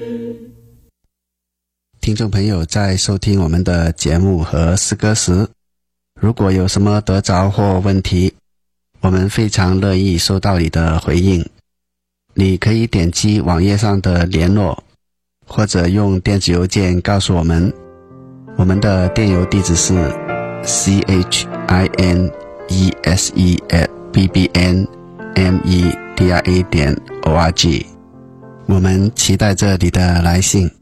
听众朋友在收听我们的节目和诗歌时，如果有什么得着或问题，我们非常乐意收到你的回应。你可以点击网页上的联络，或者用电子邮件告诉我们。我们的电邮地址是 chinese@bbnmedia.org。我们期待着你的来信。